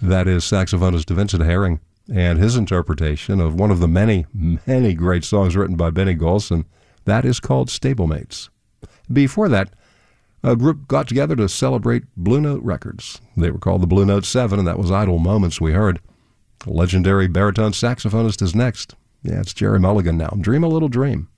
That is saxophonist Vincent Herring and his interpretation of one of the many, many great songs written by Benny Golson. That is called Stablemates. Before that, a group got together to celebrate Blue Note Records. They were called the Blue Note 7, and that was Idle Moments we heard. Legendary baritone saxophonist is next. Yeah, it's Jerry Mulligan now. Dream a Little Dream.